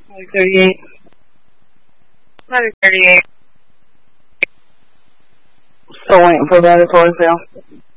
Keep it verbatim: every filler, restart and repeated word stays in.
Highway thirty-eight. Highway thirty-eight. Still waiting for that as well.